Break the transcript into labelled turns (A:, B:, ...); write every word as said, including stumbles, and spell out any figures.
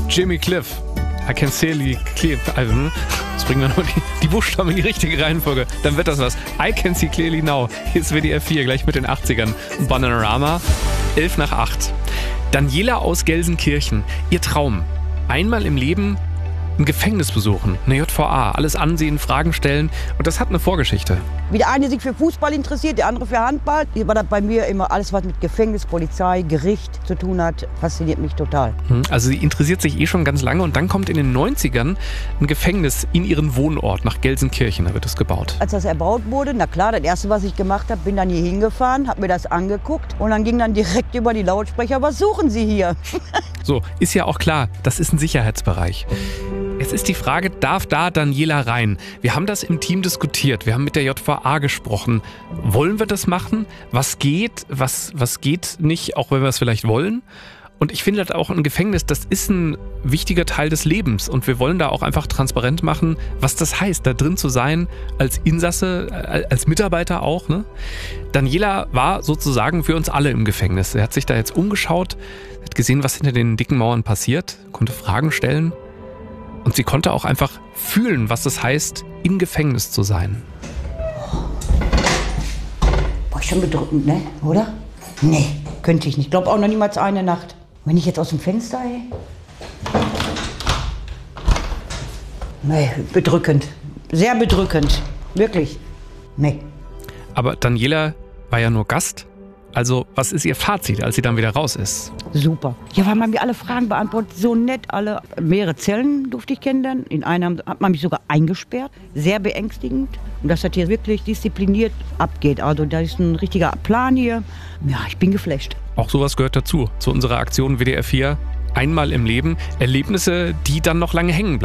A: Jimmy Cliff. I can see Cliff. Also, jetzt bringen wir nur die, die Buchstaben in die richtige Reihenfolge. Dann wird das was. I can see clearly now. Hier ist W D R vier, gleich mit den achtzigern. Bananarama. elf nach acht. Daniela aus Gelsenkirchen. Ihr Traum. Einmal im Leben ein Gefängnis besuchen, eine J V A, alles ansehen, Fragen stellen. Und das hat eine Vorgeschichte.
B: Wie der eine sich für Fußball interessiert, der andere für Handball. War das bei mir immer alles, was mit Gefängnis, Polizei, Gericht zu tun hat, fasziniert mich total.
A: Also sie interessiert sich eh schon ganz lange und dann kommt in den neunzigern ein Gefängnis in ihren Wohnort nach Gelsenkirchen, da wird es gebaut.
B: Als das erbaut wurde, na klar, das erste, was ich gemacht habe, bin dann hier hingefahren, habe mir das angeguckt und dann ging dann direkt über die Lautsprecher, was suchen Sie hier?
A: So, ist ja auch klar, das ist ein Sicherheitsbereich. Jetzt ist die Frage, darf da Daniela rein? Wir haben das im Team diskutiert, wir haben mit der J V A gesprochen. Wollen wir das machen? Was geht, was, was geht nicht, auch wenn wir es vielleicht wollen? Und ich finde halt auch ein Gefängnis, das ist ein wichtiger Teil des Lebens und wir wollen da auch einfach transparent machen, was das heißt, da drin zu sein, als Insasse, als Mitarbeiter auch. Ne? Daniela war sozusagen für uns alle im Gefängnis. Er hat sich da jetzt umgeschaut, hat gesehen, was hinter den dicken Mauern passiert, konnte Fragen stellen. Und sie konnte auch einfach fühlen, was es heißt, im Gefängnis zu sein.
B: Boah, schon bedrückend, ne? Oder? Nee, könnte ich nicht. Ich glaube auch noch niemals eine Nacht. Wenn ich jetzt aus dem Fenster, ey. Nee, bedrückend. Sehr bedrückend. Wirklich. Nee.
A: Aber Daniela war ja nur Gast. Also, was ist ihr Fazit, als sie dann wieder raus ist?
B: Super. Ja, weil man mir alle Fragen beantwortet. So nett alle. Mehrere Zellen durfte ich kennenlernen. In einer hat man mich sogar eingesperrt. Sehr beängstigend. Und dass das hier wirklich diszipliniert abgeht. Also, da ist ein richtiger Plan hier. Ja, ich bin geflasht.
A: Auch sowas gehört dazu, zu unserer Aktion W D R vier. Einmal im Leben. Erlebnisse, die dann noch lange hängen bleiben.